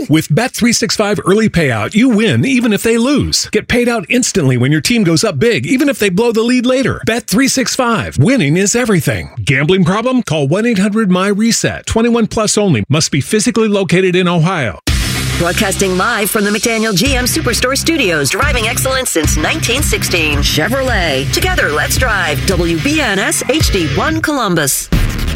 With Bet365 Early Payout, you win even if they lose. Get paid out instantly when your team goes up big, even if they blow the lead later. Bet365. Winning is everything. Gambling problem? Call 1-800-MY-RESET. 21 plus only. Must be physically located in Ohio. Broadcasting live from the McDaniel GM Superstore Studios, driving excellence since 1916. Chevrolet. Together, let's drive. WBNS HD1 Columbus.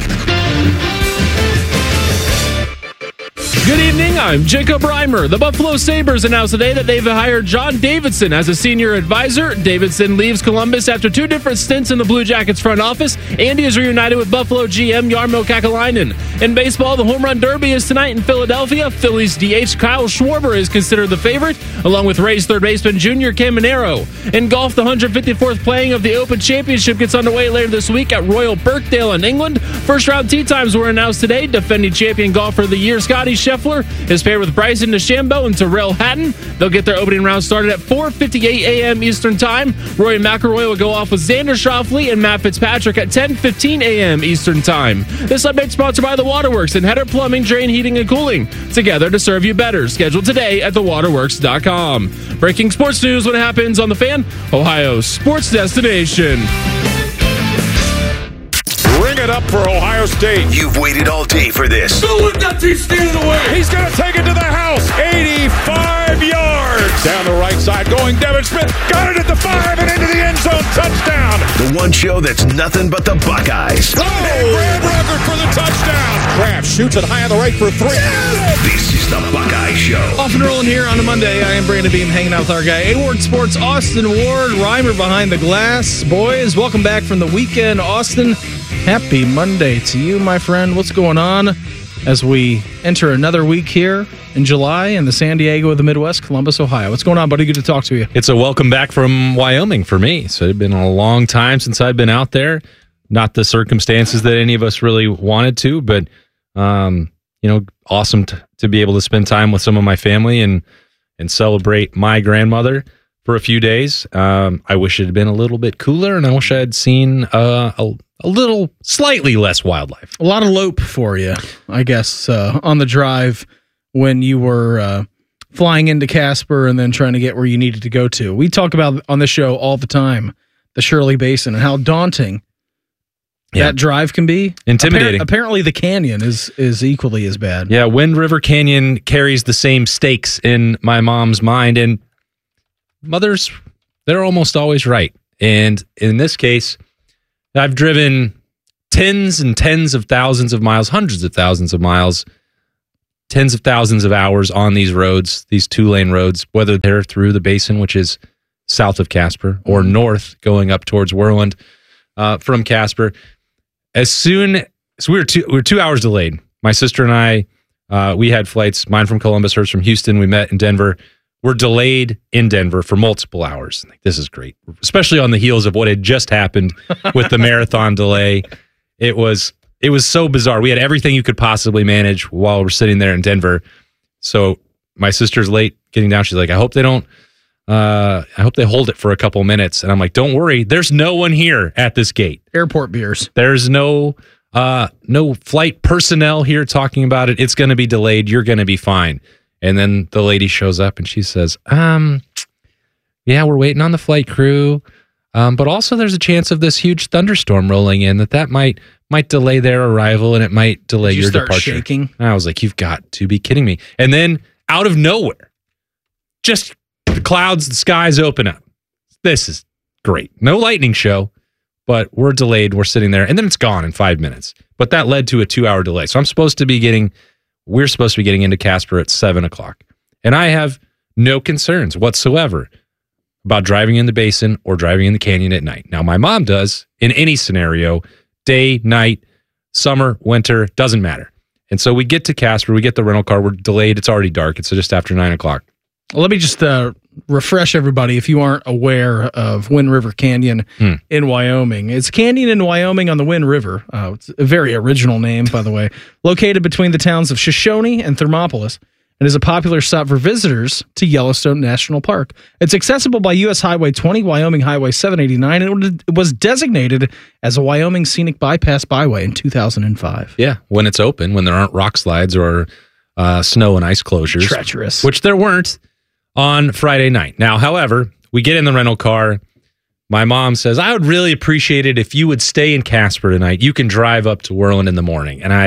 Good evening, I'm Jacob Reimer. The Buffalo Sabres announced today that they've hired John Davidson as a senior advisor. Davidson leaves Columbus after 2 different stints in the Blue Jackets front office, and he is reunited with Buffalo GM Jarmo Kekalainen. In baseball, the Home Run Derby is tonight in Philadelphia. Phillies DH Kyle Schwarber is considered the favorite, along with Rays third baseman Junior Caminero. In golf, the 154th playing of the Open Championship gets underway later this week at Royal Birkdale in England. First-round tee times were announced today. Defending champion golfer of the year, Scotty Scheffler, is paired with Bryson DeChambeau and Tyrrell Hatton. They'll get their opening round started at 4:58 a.m. Eastern Time. Rory McIlroy will go off with Xander Schauffele and Matt Fitzpatrick at 10:15 a.m. Eastern Time. This update sponsored by The Waterworks and Header Plumbing, Drain, Heating, and Cooling. Together to serve you better. Scheduled today at thewaterworks.com. Breaking sports news when it happens on The Fan, Ohio's sports destination. Ring it up for Ohio State. You've waited all day for this. No one got to stand away. He's going to take it to the house. 85 yards. Down the right side going Devin Smith. Got it at the 5 and into the end zone. Touchdown. The one show that's nothing but the Buckeyes. Oh, Brad Rucker for the touchdown. Kraft shoots it high on the right for 3. This is the Buckeye Show. Off and rolling here on a Monday. I am Brandon Beam hanging out with our guy, A-Ward Sports, Austin Ward, Reimer behind the glass. Boys, welcome back from the weekend. Austin, happy Monday to you, my friend. What's going on as we enter another week here in July in the San Diego of the Midwest, Columbus, Ohio? What's going on, buddy? Good to talk to you. It's a welcome back from Wyoming for me. So it's been a long time since I've been out there. Not the circumstances that any of us really wanted to, but awesome to be able to spend time with some of my family and celebrate my grandmother for a few days. I wish it had been a little bit cooler, and I wish I had seen a little slightly less wildlife. A lot of lope for you, I guess, on the drive when you were flying into Casper and then trying to get where you needed to go to. We talk about on this show all the time the Shirley Basin and how daunting that drive can be. Intimidating. Apparently the canyon is equally as bad. Yeah, Wind River Canyon carries the same stakes in my mom's mind, and mothers, they're almost always right. And in this case, I've driven tens and tens of thousands of miles, hundreds of thousands of miles, tens of thousands of hours on these roads, these 2-lane roads, whether they're through the basin, which is south of Casper, or north going up towards Worland from Casper. So we were 2 hours delayed. My sister and I, we had flights, mine from Columbus, hers from Houston. We met in Denver. We're delayed in Denver for multiple hours. This is great, especially on the heels of what had just happened with the marathon delay. It was so bizarre. We had everything you could possibly manage while we're sitting there in Denver. So my sister's late getting down. She's like, I hope they hold it for a couple minutes. And I'm like, don't worry. There's no one here at this gate. Airport beers. There's no flight personnel here talking about it. It's going to be delayed. You're going to be fine. And then the lady shows up and she says, yeah, we're waiting on the flight crew. But also there's a chance of this huge thunderstorm rolling in that might delay their arrival, and it might delay your departure. Shaking? And I was like, you've got to be kidding me. And then out of nowhere, just the clouds, the skies open up. This is great. No lightning show, but we're delayed. We're sitting there, and then it's gone in 5 minutes. But that led to a 2-hour delay. So we're supposed to be getting into Casper at 7 o'clock. And I have no concerns whatsoever about driving in the basin or driving in the canyon at night. Now, my mom does in any scenario, day, night, summer, winter, doesn't matter. And so we get to Casper, we get the rental car, we're delayed. It's already dark. It's just after 9 o'clock. Well, let me just refresh everybody if you aren't aware of Wind River Canyon in Wyoming. It's a canyon in Wyoming on the Wind River. It's a very original name, by the way. Located between the towns of Shoshone and Thermopolis, and is a popular stop for visitors to Yellowstone National Park. It's accessible by U.S. Highway 20, Wyoming Highway 789, and it was designated as a Wyoming Scenic Bypass Byway in 2005. Yeah, when it's open, when there aren't rock slides or snow and ice closures. Treacherous. Which there weren't on Friday night. Now, however, we get in the rental car. My mom says, I would really appreciate it if you would stay in Casper tonight. You can drive up to Worland in the morning. And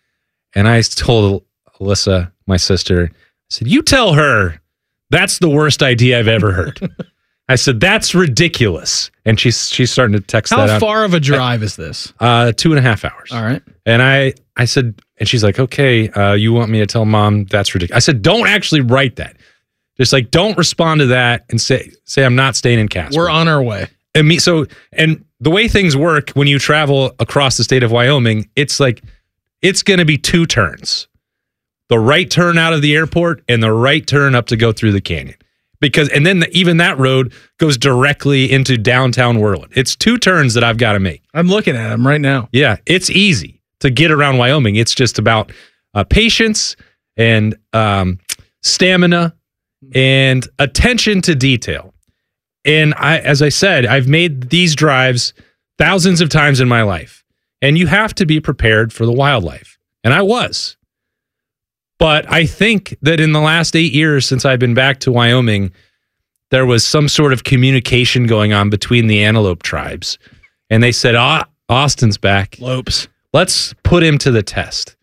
I told Alyssa, my sister, I said, you tell her that's the worst idea I've ever heard. I said, that's ridiculous. And she's starting to text that out. How far of a drive is this? 2.5 hours. All right. And I said, and she's like, okay, you want me to tell Mom that's ridiculous? I said, don't actually write that. Just like, don't respond to that and say I'm not staying in Casper. We're on our way. And the way things work when you travel across the state of Wyoming, it's like, it's going to be 2 turns. The right turn out of the airport and the right turn up to go through the canyon. And then even that road goes directly into downtown Worland. It's 2 turns that I've got to make. I'm looking at them right now. Yeah, it's easy to get around Wyoming. It's just about patience and stamina and attention to detail. And as I said, I've made these drives thousands of times in my life. And you have to be prepared for the wildlife. And I was. But I think that in the last 8 years since I've been back to Wyoming, there was some sort of communication going on between the antelope tribes. And they said, Austin's back. Lopes. Let's put him to the test.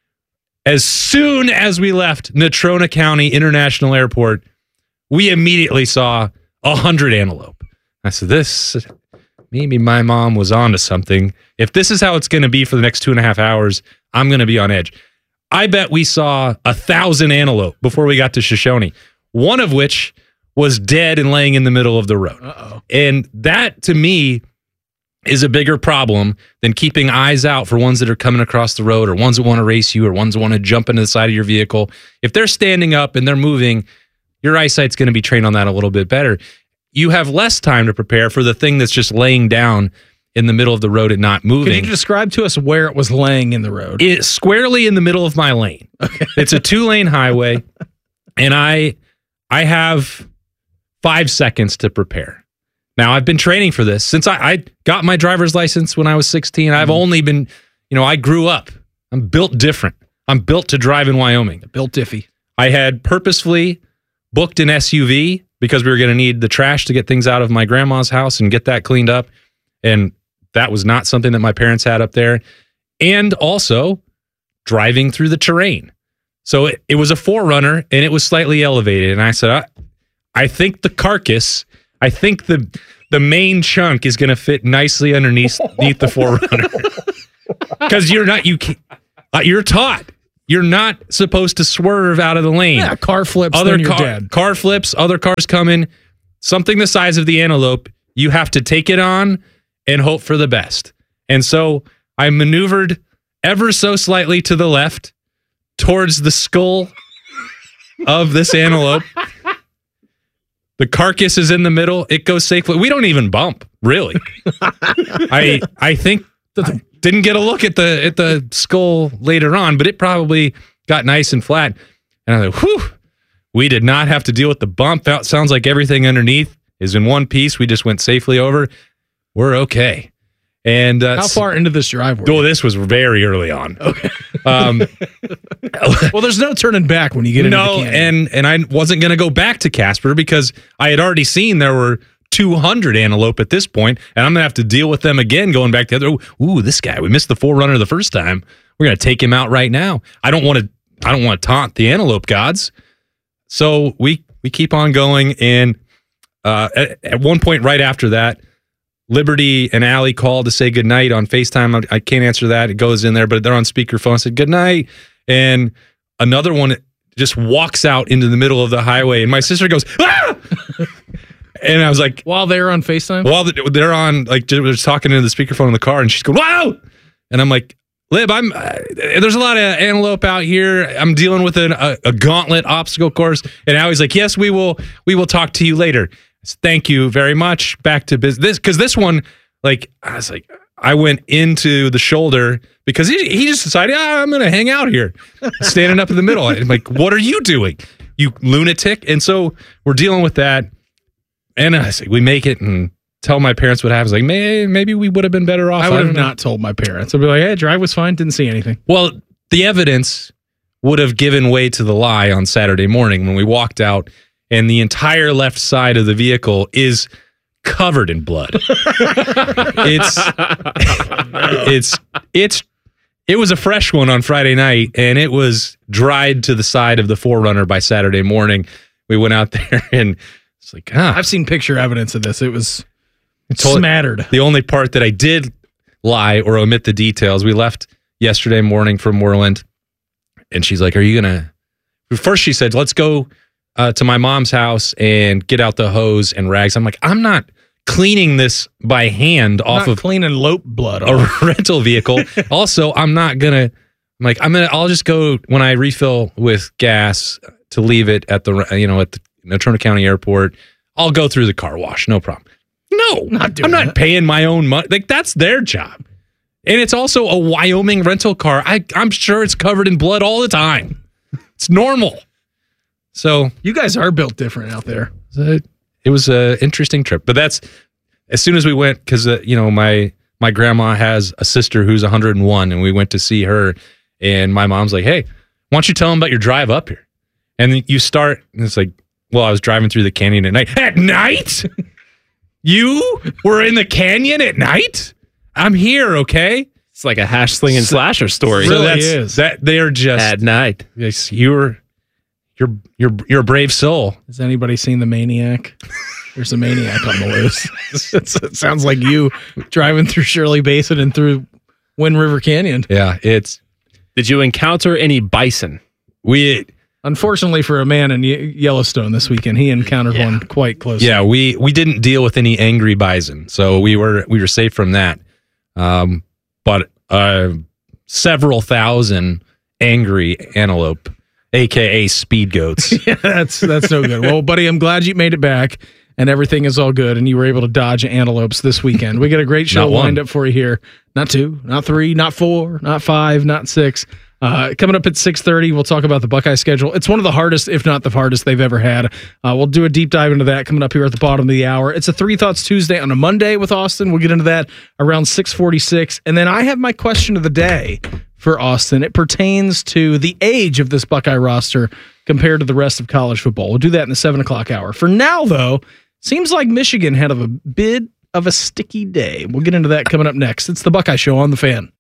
As soon as we left Natrona County International Airport, we immediately saw 100 antelope. I said, maybe my mom was onto something. If this is how it's going to be for the next 2.5 hours, I'm going to be on edge. I bet we saw 1,000 antelope before we got to Shoshone, one of which was dead and laying in the middle of the road. Uh-oh. And that, to me, is a bigger problem than keeping eyes out for ones that are coming across the road or ones that want to race you or ones that want to jump into the side of your vehicle. If they're standing up and they're moving, your eyesight's going to be trained on that a little bit better. You have less time to prepare for the thing that's just laying down in the middle of the road and not moving. Could you describe to us where it was laying in the road? It's squarely in the middle of my lane. Okay. It's a 2-lane highway, and I have 5 seconds to prepare. Now, I've been training for this since I got my driver's license when I was 16. I've only been, I grew up. I'm built different. I'm built to drive in Wyoming. Built diffy. I had purposefully booked an SUV because we were going to need the trash to get things out of my grandma's house and get that cleaned up. And that was not something that my parents had up there. And also driving through the terrain. So it was a 4Runner and it was slightly elevated. And I said, I think the carcass, I think the main chunk is going to fit nicely underneath the 4Runner. Because you're taught. You're not supposed to swerve out of the lane. Yeah, car flips, then you're dead. Car flips, other cars coming. Something the size of the antelope, you have to take it on and hope for the best. And so I maneuvered ever so slightly to the left towards the skull of this antelope. The carcass is in the middle. It goes safely. We don't even bump, really. I think didn't get a look at the skull later on, but it probably got nice and flat. And I thought, whew, we did not have to deal with the bump. That sounds like everything underneath is in one piece. We just went safely over. We're okay. And how far into this drive were you? Oh, this was very early on. Okay. Well, there's no turning back when you get into the canyon. and I wasn't going to go back to Casper because I had already seen there were 200 antelope at this point, and I'm going to have to deal with them again going back to the other. Ooh, this guy, we missed the 4Runner the first time. We're going to take him out right now. I don't want to taunt the antelope gods. So we keep on going, and at one point right after that, Liberty and Allie called to say goodnight on FaceTime. I can't answer that. It goes in there, but they're on speakerphone. I said goodnight. And another one just walks out into the middle of the highway. And my sister goes, ah! And I was like, while they're on FaceTime? While they're on, like, they're talking into the speakerphone in the car. And she's going, wow! And I'm like, Lib, there's a lot of antelope out here. I'm dealing with a gauntlet obstacle course. And Allie's like, yes, we will talk to you later. Thank you very much. Back to business. Because this one, like, I was like, I went into the shoulder because he just decided, I'm going to hang out here, standing up in the middle. I'm like, what are you doing, you lunatic? And so we're dealing with that. And I say, we make it and tell my parents what happens. Like, maybe we would have been better off. I would have not told my parents. I'd be like, hey, drive was fine. Didn't see anything. Well, the evidence would have given way to the lie on Saturday morning when we walked out and the entire left side of the vehicle is covered in blood. It was a fresh one on Friday night, and it was dried to the side of the 4Runner by Saturday morning. We went out there, and it's like, I've seen picture evidence of this. It was smattered. The only part that I did lie or omit the details, we left yesterday morning from Moreland, and she's like, are you going to... First she said, let's go to my mom's house and get out the hose and rags. I'm like, I'm not cleaning this by hand off of cleaning lope blood a rental vehicle. Also, I'll just go when I refill with gas to leave it at the Natrona County Airport. I'll go through the car wash, no problem. No, I'm not paying my own money. Like, that's their job. And it's also a Wyoming rental car. I'm sure it's covered in blood all the time. It's normal. So you guys are built different out there. It was an interesting trip. But that's, as soon as we went, because my grandma has a sister who's 101, and we went to see her, and my mom's like, hey, why don't you tell them about your drive up here? And then you start, and it's like, well, I was driving through the canyon at night. At night? You were in the canyon at night? I'm here, okay? It's like a hash sling and slasher story. So they are just at night. Yes, you're a brave soul. Has anybody seen The Maniac? There's a maniac on the loose. It sounds like you driving through Shirley Basin and through Wind River Canyon. Yeah, Did you encounter any bison? Unfortunately for a man in Yellowstone this weekend, he encountered one quite close. Yeah, we didn't deal with any angry bison, so we were safe from that. But several thousand angry antelope, aka speed goats. Yeah, that's no good. Well, buddy, I'm glad you made it back and everything is all good and you were able to dodge antelopes this weekend. We got a great show lined up for you here. Not 2, not 3, not 4, not 5, not 6. Coming up at 6:30, we'll talk about the Buckeye schedule. It's one of the hardest, if not the hardest, they've ever had. We'll do a deep dive into that coming up here at the bottom of the hour. It's a Three Thoughts Tuesday on a Monday with Austin. We'll get into that around 6:46. And then I have my question of the day for Austin. It pertains to the age of this Buckeye roster compared to the rest of college football. We'll do that in the 7 o'clock hour. For now, though, seems like Michigan had a bit of a sticky day. We'll get into that coming up next. It's the Buckeye Show on The Fan.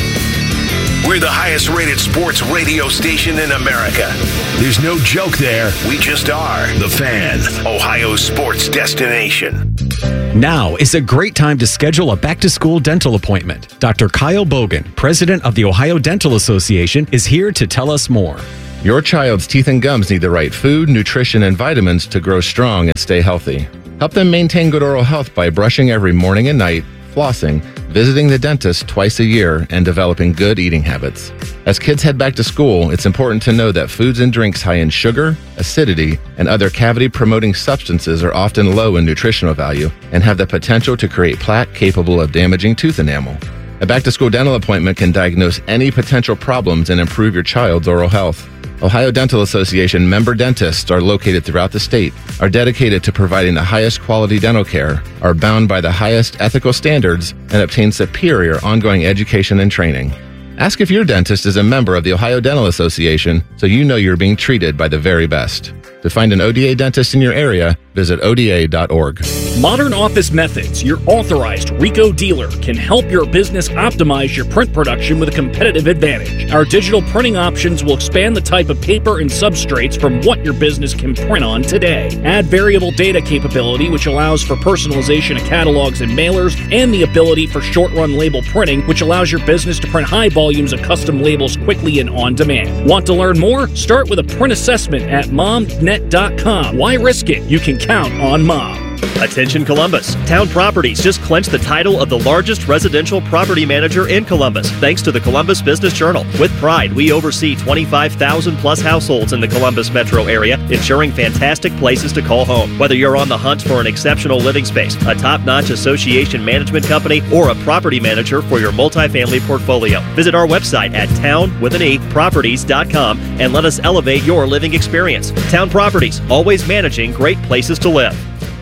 We're the highest rated sports radio station in America. There's no joke there. We just are. The Fan, Ohio's sports destination. Now is a great time to schedule a back-to-school dental appointment. Dr. Kyle Bogan, president of the Ohio Dental Association, is here to tell us more. Your child's teeth and gums need the right food, nutrition, and vitamins to grow strong and stay healthy. Help them maintain good oral health by brushing every morning and night, flossing, visiting the dentist twice a year, and developing good eating habits. As kids head back to school, it's important to know that foods and drinks high in sugar, acidity, and other cavity-promoting substances are often low in nutritional value and have the potential to create plaque capable of damaging tooth enamel. A back-to-school dental appointment can diagnose any potential problems and improve your child's oral health. Ohio Dental Association member dentists are located throughout the state, are dedicated to providing the highest quality dental care, are bound by the highest ethical standards, and obtain superior ongoing education and training. Ask if your dentist is a member of the Ohio Dental Association so you know you're being treated by the very best. To find an ODA dentist in your area, visit ODA.org. Modern Office Methods, your authorized RICO dealer, can help your business optimize your print production with a competitive advantage. Our digital printing options will expand the type of paper and substrates from what your business can print on today. Add variable data capability, which allows for personalization of catalogs and mailers, and the ability for short-run label printing, which allows your business to print high volumes of custom labels quickly and on demand. Want to learn more? Start with a print assessment at momnet.com. Why risk it? You can count on Mom. Attention Columbus. Town Properties just clinched the title of the largest residential property manager in Columbus, thanks to the Columbus Business Journal. With pride, we oversee 25,000 plus households in the Columbus metro area, ensuring fantastic places to call home. Whether you're on the hunt for an exceptional living space, a top-notch association management company, or a property manager for your multifamily portfolio, visit our website at town.properties.com and let us elevate your living experience. Town Properties, always managing great places to live.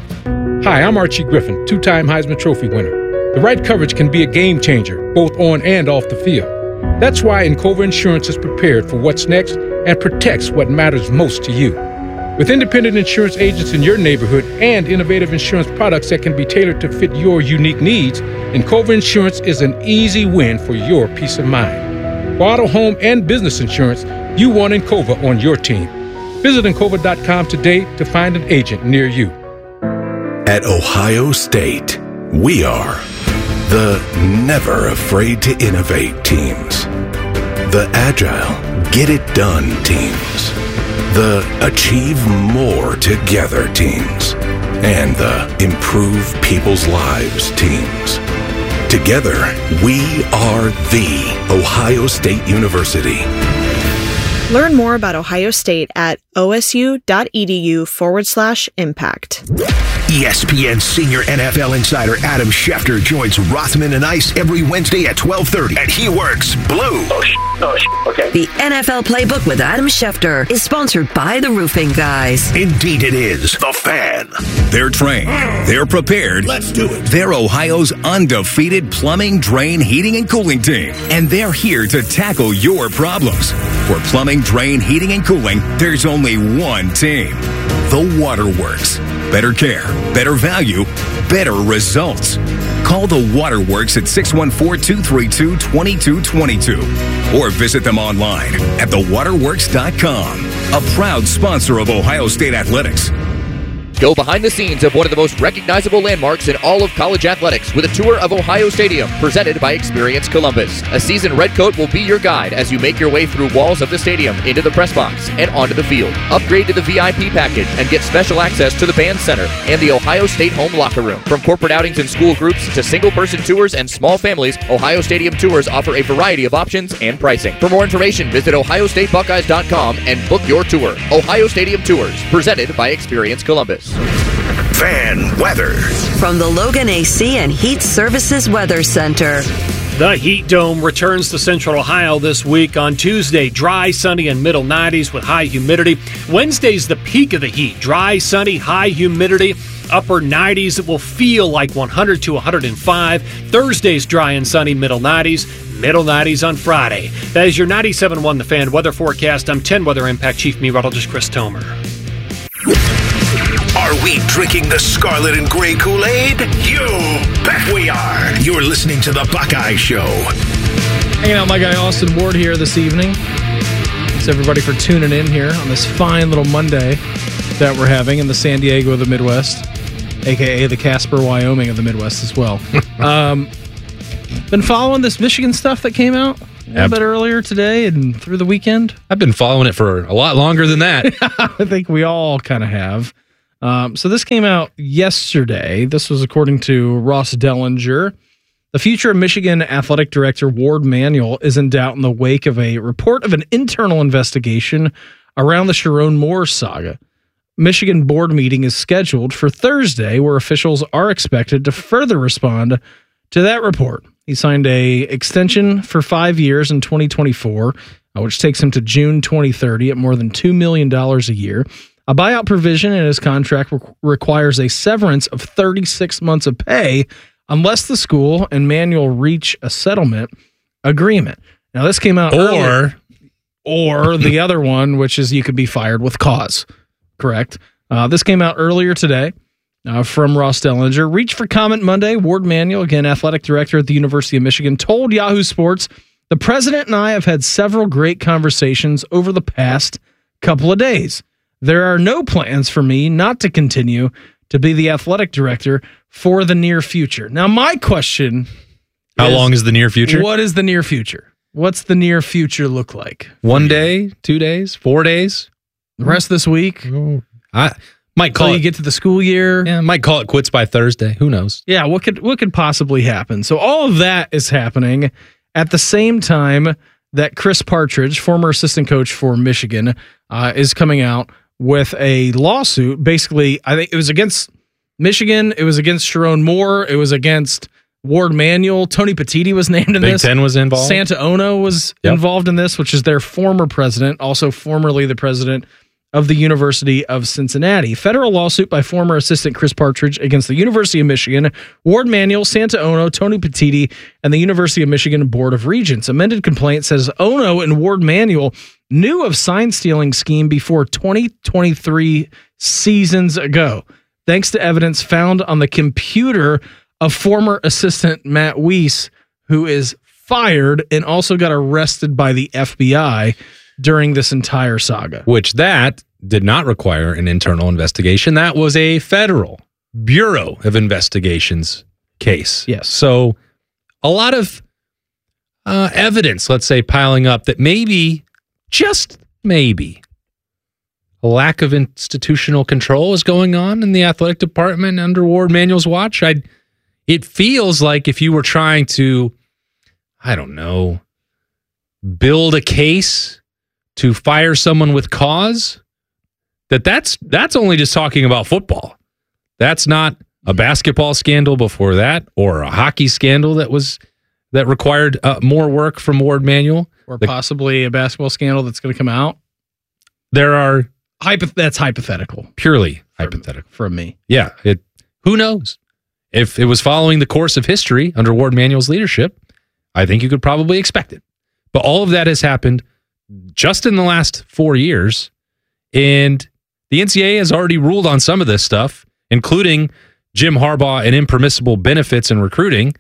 Hi, I'm Archie Griffin, two-time Heisman Trophy winner. The right coverage can be a game changer, both on and off the field. That's why Encova Insurance is prepared for what's next and protects what matters most to you. With independent insurance agents in your neighborhood and innovative insurance products that can be tailored to fit your unique needs, Encova Insurance is an easy win for your peace of mind. For auto, home, and business insurance, you want Encova on your team. Visit Encova.com today to find an agent near you. At Ohio State, we are the never afraid to innovate teams. The agile, get it done teams. The achieve more together teams. And the improve people's lives teams. Together, we are the Ohio State University. Learn more about Ohio State at osu.edu/impact. ESPN senior NFL insider Adam Schefter joins Rothman and Ice every Wednesday at 12:30, and he works blue. Okay. The NFL Playbook with Adam Schefter is sponsored by the Roofing Guys. Indeed it is. The Fan. They're trained. They're prepared. Let's do it. They're Ohio's undefeated plumbing, drain, heating, and cooling team. And they're here to tackle your problems. For plumbing, drain, heating, and cooling, there's only one team. The Waterworks. Better care, better value, better results. Call the Waterworks at 614-232-2222 or visit them online at thewaterworks.com. A proud sponsor of Ohio State Athletics. Go behind the scenes of one of the most recognizable landmarks in all of college athletics with a tour of Ohio Stadium presented by Experience Columbus. A seasoned redcoat will be your guide as you make your way through walls of the stadium, into the press box, and onto the field. Upgrade to the VIP package and get special access to the band center and the Ohio State home locker room. From corporate outings and school groups to single-person tours and small families, Ohio Stadium Tours offer a variety of options and pricing. For more information, visit ohiostatebuckeyes.com and book your tour. Ohio Stadium Tours, presented by Experience Columbus. Fan weather. From the Logan AC and Heat Services Weather Center. The Heat Dome returns to Central Ohio this week. On Tuesday, dry, sunny, and middle 90s with high humidity. Wednesday's the peak of the heat. Dry, sunny, high humidity. Upper 90s. It will feel like 100 to 105. Thursday's dry and sunny, middle 90s. Middle 90s on Friday. That is your 97.1 The Fan weather forecast. I'm 10 Weather Impact Chief Meteorologist Chris Tomer. Are we drinking the scarlet and gray Kool-Aid? You bet we are. You're listening to The Buckeye Show. Hanging out with my guy Austin Ward here this evening. Thanks everybody for tuning in here on this fine little Monday that we're having in the San Diego of the Midwest, a.k.a. the Casper, Wyoming of the Midwest as well. Been following this Michigan stuff that came out a little bit earlier today and through the weekend? I've been following it for a lot longer than that. I think we all kind of have. So this came out yesterday. This was according to Ross Dellinger. The future of Michigan Athletic Director Ward Manuel is in doubt in the wake of a report of an internal investigation around the Sharon Moore saga. Michigan board meeting is scheduled for Thursday, where officials are expected to further respond to that report. He signed a extension for 5 years in 2024, which takes him to June 2030 at more than $2 million a year. A buyout provision in his contract requires a severance of 36 months of pay unless the school and Manuel reach a settlement agreement. Now, this came out earlier. Or the other one, which is you could be fired with cause. Correct. This came out earlier today from Ross Dellinger. Reach for comment Monday. Ward Manuel, again, athletic director at the University of Michigan, told Yahoo Sports, "The president and I have had several great conversations over the past couple of days. There are no plans for me not to continue to be the athletic director for the near future." Now, my question How long is the near future? What is the near future? What's the near future look like? 1 day, 2 days, 4 days? The rest of this week? I might call Until you get to the school year? Yeah, might call it quits by Thursday. Who knows? Yeah, what could possibly happen? So all of that is happening at the same time that Chris Partridge, former assistant coach for Michigan, is coming out with a lawsuit. Basically, I think it was against Michigan. It was against Sharon Moore. It was against Ward Manuel. Tony Petitti was named in this. Big Ten was involved. Santa Ono was involved in this, which is their former president, also formerly the president of the University of Cincinnati. Federal lawsuit by former assistant Chris Partridge against the University of Michigan, Ward Manuel, Santa Ono, Tony Petitti, and the University of Michigan Board of Regents. Amended complaint says Ono and Ward Manuel knew of sign stealing scheme before 2023 seasons ago, thanks to evidence found on the computer of former assistant Matt Weiss, who is fired and also got arrested by the FBI during this entire saga. Which that did not require an internal investigation. That was a federal Bureau of Investigations case. Yes. So a lot of evidence, let's say, piling up that maybe, just maybe, a lack of institutional control is going on in the athletic department under Ward Manuel's watch. It feels like if you were trying to, I don't know, build a case to fire someone with cause, that's only just talking about football. That's not a basketball scandal before that, or a hockey scandal that required more work from Ward Manuel, or possibly a basketball scandal that's going to come out. There are that's hypothetical, purely hypothetical from me. Yeah, who knows? If it was following the course of history under Ward Manuel's leadership, I think you could probably expect it. But all of that has happened just in the last 4 years, and the NCAA has already ruled on some of this stuff, including Jim Harbaugh and impermissible benefits in recruiting.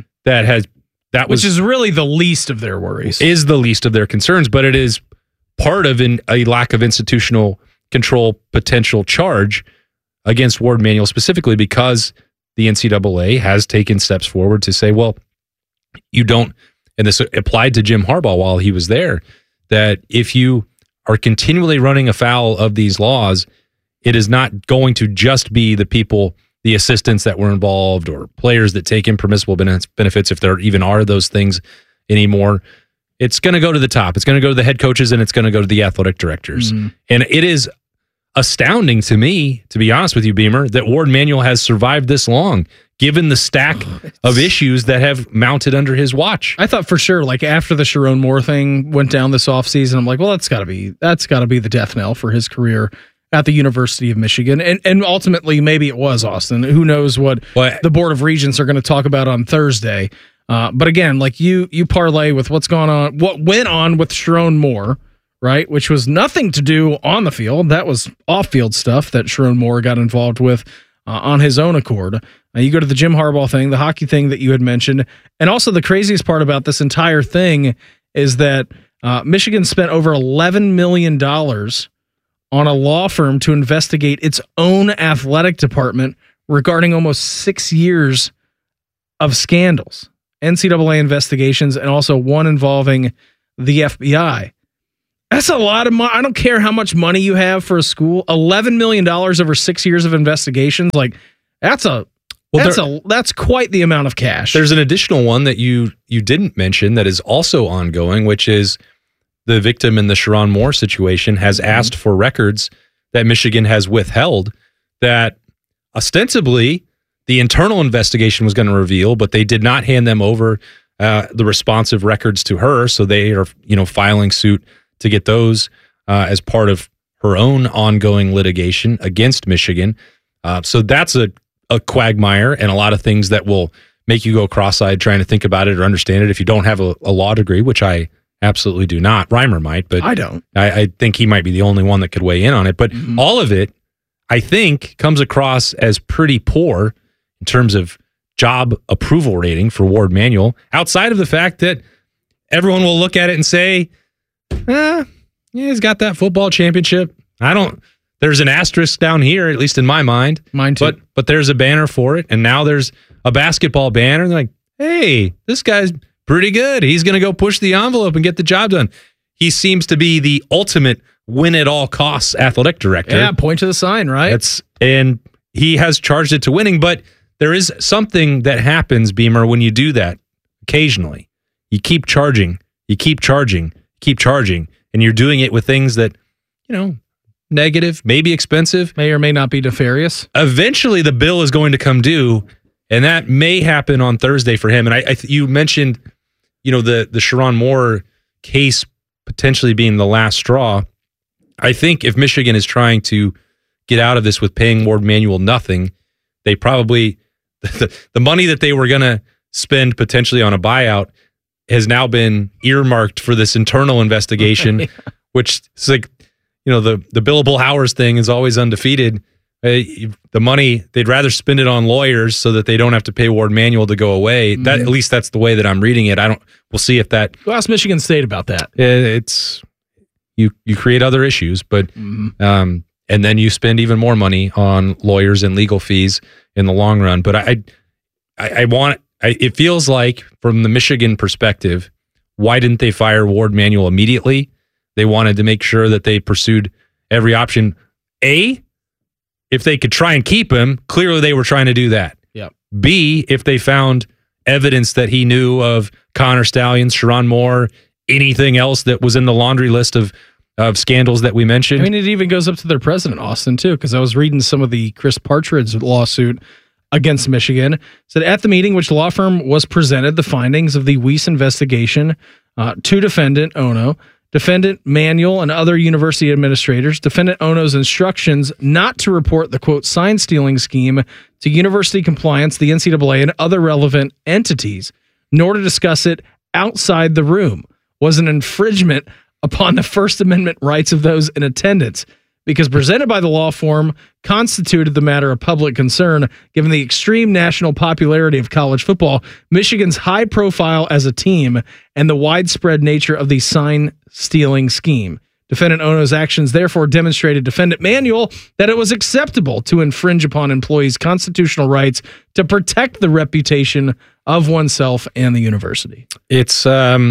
Which is really the least of their worries. Is the least of their concerns, but it is part of a lack of institutional control potential charge against Ward Manuel, specifically because the NCAA has taken steps forward to say, well, you don't, and this applied to Jim Harbaugh while he was there, that if you are continually running afoul of these laws, it is not going to just be the people, the assistants that were involved, or players that take impermissible benefits, if there even are those things anymore. It's going to go to the top. It's going to go to the head coaches, and it's going to go to the athletic directors. Mm-hmm. And it is astounding to me, to be honest with you, Beamer, that Ward Manuel has survived this long, given the stack of issues that have mounted under his watch. I thought for sure, like after the Sharon Moore thing went down this offseason, I'm like, well, that's got to be the death knell for his career at the University of Michigan. And ultimately, maybe it was, Austin. Who knows what the Board of Regents are going to talk about on Thursday. But again, like you parlay with what's gone on, what went on with Sharon Moore, right? Which was nothing to do on the field. That was off-field stuff that Sharon Moore got involved with on his own accord. You go to the Jim Harbaugh thing, the hockey thing that you had mentioned. And also the craziest part about this entire thing is that Michigan spent over $11 million on a law firm to investigate its own athletic department regarding almost 6 years of scandals, NCAA investigations, and also one involving the FBI. That's a lot of money. I don't care how much money you have for a school. $11 million over 6 years of investigations. Like that's quite the amount of cash. There's an additional one that you didn't mention that is also ongoing, which is the victim in the Sharon Moore situation has asked for records that Michigan has withheld that ostensibly the internal investigation was going to reveal, but they did not hand them over the responsive records to her. So they are, filing suit to get those as part of her own ongoing litigation against Michigan. So that's a quagmire and a lot of things that will make you go cross-eyed trying to think about it or understand it if you don't have a law degree, which I absolutely do not. Reimer might, but I don't. I think he might be the only one that could weigh in on it. But all of it, I think, comes across as pretty poor in terms of job approval rating for Ward Manuel, outside of the fact that everyone will look at it and say, he's got that football championship. There's an asterisk down here, at least in my mind. Mine too. But there's a banner for it, and now there's a basketball banner. And they're like, hey, this guy's pretty good. He's going to go push the envelope and get the job done. He seems to be the ultimate win-at-all-costs athletic director. Yeah, point to the sign, right? And he has charged it to winning, but there is something that happens, Beamer, when you do that occasionally. You keep charging, and you're doing it with things that, negative, maybe expensive. May or may not be nefarious. Eventually, the bill is going to come due, and that may happen on Thursday for him. And you mentioned, the Sharon Moore case potentially being the last straw. I think if Michigan is trying to get out of this with paying Ward Manuel nothing, they probably, the money that they were going to spend potentially on a buyout has now been earmarked for this internal investigation which is like, the billable hours thing is always undefeated. The money, they'd rather spend it on lawyers so that they don't have to pay Ward Manuel to go away. That, at least that's the way that I'm reading it. We'll see if that. Go ask Michigan State about that. It's you create other issues, but and then you spend even more money on lawyers and legal fees in the long run. But it feels like from the Michigan perspective, why didn't they fire Ward Manuel immediately? They wanted to make sure that they pursued every option. If they could try and keep him, clearly they were trying to do that. Yep. B, if they found evidence that he knew of Connor Stalions, Sharon Moore, anything else that was in the laundry list of scandals that we mentioned. I mean, it even goes up to their president, Austin, too, because I was reading some of the Chris Partridge lawsuit against Michigan. It said at the meeting, which law firm was presented the findings of the Weiss investigation to defendant Ono, defendant Manuel, and other university administrators, defendant Ono's instructions not to report the, quote, sign stealing scheme to university compliance, the NCAA, and other relevant entities, nor to discuss it outside the room, was an infringement upon the First Amendment rights of those in attendance, because presented by the law firm constituted the matter of public concern, given the extreme national popularity of college football, Michigan's high profile as a team, and the widespread nature of the sign stealing scheme. Defendant Ono's actions therefore demonstrated defendant Manuel that it was acceptable to infringe upon employees' constitutional rights to protect the reputation of oneself and the university. It's,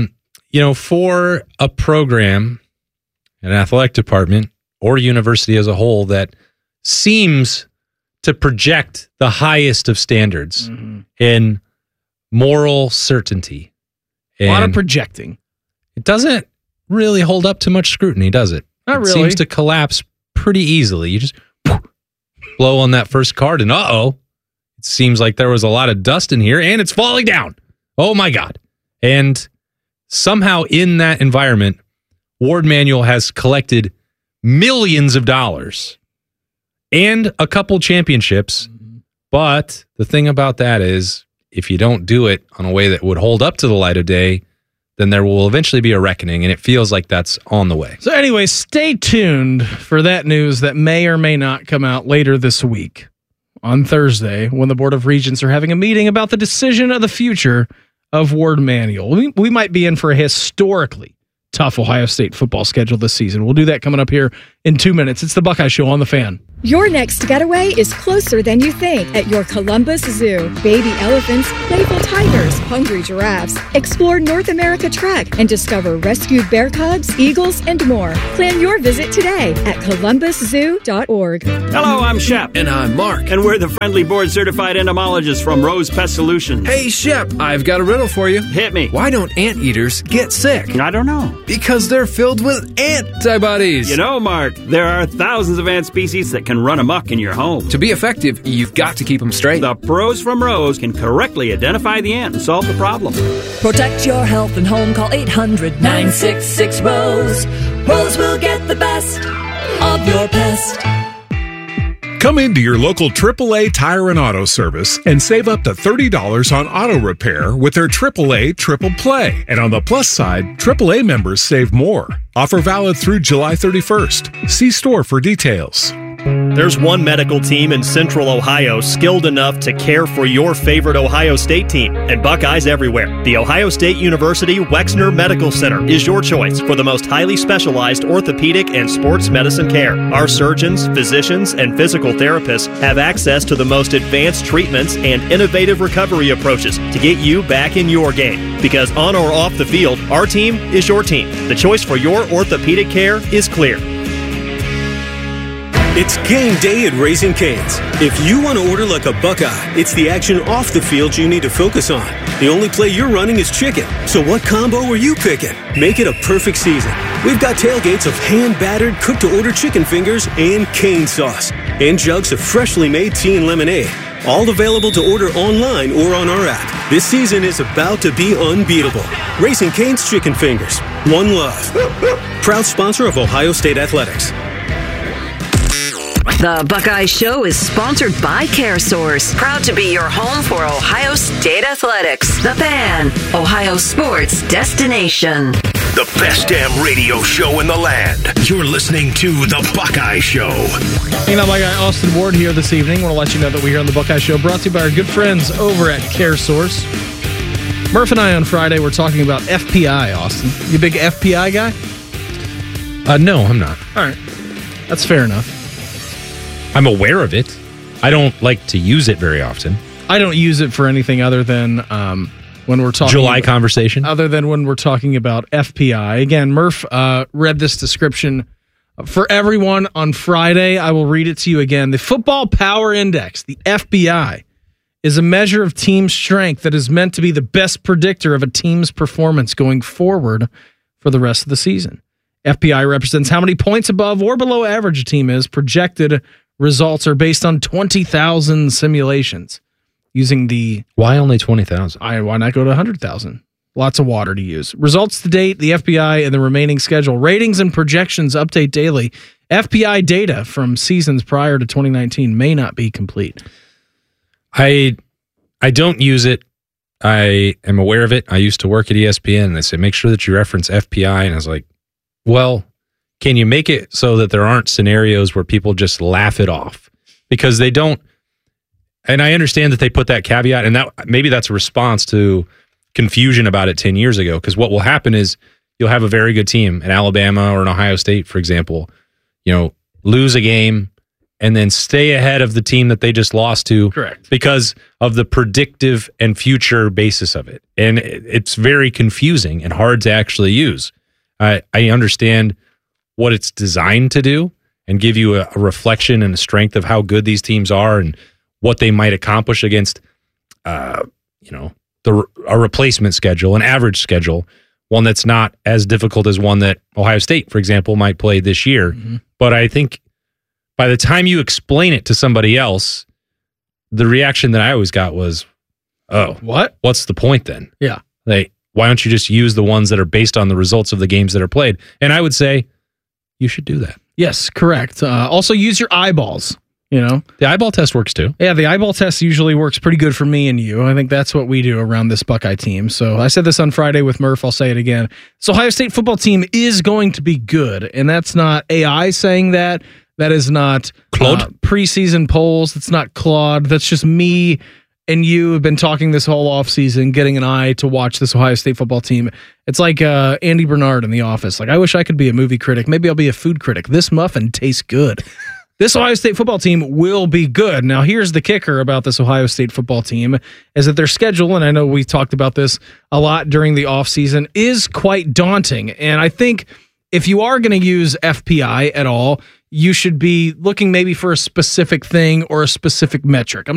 for a program, an athletic department, or university as a whole that seems to project the highest of standards in moral certainty. A lot of projecting. It doesn't really hold up to much scrutiny, does it? Not really. It seems to collapse pretty easily. You just blow on that first card and it seems like there was a lot of dust in here and it's falling down. Oh my God. And somehow in that environment, Ward Manuel has collected millions of dollars and a couple championships. But the thing about that is, if you don't do it on a way that would hold up to the light of day, then there will eventually be a reckoning, and it feels like that's on the way. So anyway, stay tuned for that news that may or may not come out later this week on Thursday, when the Board of Regents are having a meeting about the decision of the future of Ward Manuel. We might be in for a historically tough Ohio State football schedule this season. We'll do that coming up here in 2 minutes. It's the Buckeye Show on The Fan. Your next getaway is closer than you think at your Columbus Zoo. Baby elephants, playful tigers, hungry giraffes. Explore North America Trek and discover rescued bear cubs, eagles, and more. Plan your visit today at columbuszoo.org. Hello, I'm Shep. And I'm Mark. And we're the friendly board-certified entomologists from Rose Pest Solutions. Hey, Shep, I've got a riddle for you. Hit me. Why don't anteaters get sick? I don't know. Because they're filled with antibodies. You know, Mark, there are thousands of ant species that can run amok in your home. To be effective, you've got to keep them straight. The pros from Rose can correctly identify the ant and solve the problem. Protect your health and home. Call 800-966-ROSE. Rose will get the best of your pest. Come into your local AAA Tire and Auto Service and save up to $30 on auto repair with their AAA Triple Play. And on the plus side, AAA members save more. Offer valid through July 31st. See store for details. There's one medical team in Central Ohio skilled enough to care for your favorite Ohio State team, and Buckeyes everywhere. The Ohio State University Wexner Medical Center is your choice for the most highly specialized orthopedic and sports medicine care. Our surgeons, physicians, and physical therapists have access to the most advanced treatments and innovative recovery approaches to get you back in your game. Because on or off the field, our team is your team. The choice for your orthopedic care is clear. It's game day at Raising Cane's. If you want to order like a Buckeye, it's the action off the field you need to focus on. The only play you're running is chicken. So what combo are you picking? Make it a perfect season. We've got tailgates of hand-battered, cooked-to-order chicken fingers and cane sauce. And jugs of freshly made tea and lemonade. All available to order online or on our app. This season is about to be unbeatable. Raising Cane's Chicken Fingers. One love. Proud sponsor of Ohio State Athletics. The Buckeye Show is sponsored by CareSource, proud to be your home for Ohio State Athletics. The Fan, Ohio sports destination. the best damn radio show in the land. You're listening to The Buckeye Show. Hanging out my guy Austin Ward here this evening. I want to let you know that we're here on The Buckeye Show, brought to you by our good friends over at CareSource. Murph and I on Friday were talking about FPI, Austin. You a big FPI guy? No, I'm not. All right. That's fair enough. I'm aware of it. I don't like to use it very often. I don't use it for anything other than when we're talking July conversation. Other than when we're talking about FPI. Again, Murph read this description for everyone on Friday. I will read it to you again. The Football Power Index, the FBI, is a measure of team strength that is meant to be the best predictor of a team's performance going forward for the rest of the season. FPI represents how many points above or below average a team is. Projected results are based on 20,000 simulations. Using the... Why only 20,000? Why not go to 100,000? Lots of water to use. Results to date, the FBI and the remaining schedule. Ratings and projections update daily. FBI data from seasons prior to 2019 may not be complete. I don't use it. I am aware of it. I used to work at ESPN, and they say, make sure that you reference FPI. And I was like, well, can you make it so that there aren't scenarios where people just laugh it off? Because they don't... And I understand that they put that caveat, and that maybe that's a response to confusion about it 10 years ago. Because what will happen is you'll have a very good team, an Alabama or an Ohio State, for example, lose a game and then stay ahead of the team that they just lost to. Correct. Because of the predictive and future basis of it. And it's very confusing and hard to actually use. I understand what it's designed to do and give you a reflection and a strength of how good these teams are and what they might accomplish against, a replacement schedule, an average schedule, one that's not as difficult as one that Ohio State, for example, might play this year. Mm-hmm. But I think by the time you explain it to somebody else, the reaction that I always got was, oh, what? What's the point then? Yeah. Like, why don't you just use the ones that are based on the results of the games that are played? And I would say you should do that. Yes, correct. Also use your eyeballs. The eyeball test works too. Yeah, the eyeball test usually works pretty good for me and you. I think that's what we do around this Buckeye team. So I said this on Friday with Murph. I'll say it again. So Ohio State football team is going to be good. And that's not AI saying that. That is not Claude. Preseason polls. That's not Claude. That's just me and you have been talking this whole offseason, getting an eye to watch this Ohio State football team. It's like Andy Bernard in The Office. Like, I wish I could be a movie critic. Maybe I'll be a food critic. This muffin tastes good. This Ohio State football team will be good. Now, here's the kicker about this Ohio State football team is that their schedule, and I know we talked about this a lot during the offseason, is quite daunting. And I think if you are going to use FPI at all, you should be looking maybe for a specific thing or a specific metric.